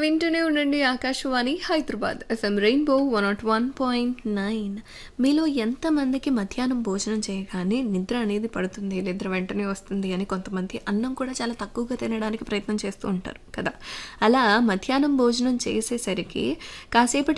వింటూనే ఉండండి Akashvani Hyderabad FM rainbow 101.9. మీలో ఎంతమందికి మధ్యాహ్నం భోజనం చేయగానే నిద్ర అనేది పడుతుంది, నిద్ర వెంటనే వస్తుంది అని కొంతమంది అన్నం కూడా చాలా తక్కువగా తినడానికి ప్రయత్నం చేస్తూ ఉంటారు కదా. అలా మధ్యాహ్నం భోజనం చేసేసరికి కాసేపటి